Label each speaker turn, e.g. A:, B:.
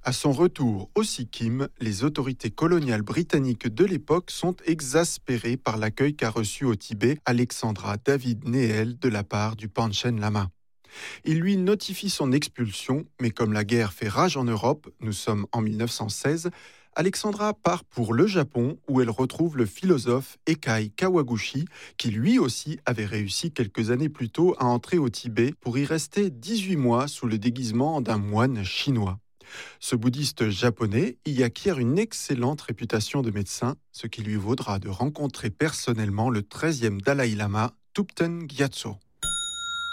A: À son retour au Sikkim, les autorités coloniales britanniques de l'époque sont exaspérées par l'accueil qu'a reçu au Tibet Alexandra David Nehel de la part du Panchen Lama. Il lui notifie son expulsion, mais comme la guerre fait rage en Europe, nous sommes en 1916, Alexandra part pour le Japon où elle retrouve le philosophe Eikai Kawaguchi qui lui aussi avait réussi quelques années plus tôt à entrer au Tibet pour y rester 18 mois sous le déguisement d'un moine chinois. Ce bouddhiste japonais y acquiert une excellente réputation de médecin, ce qui lui vaudra de rencontrer personnellement le 13e Dalai Lama, Thupten Gyatso.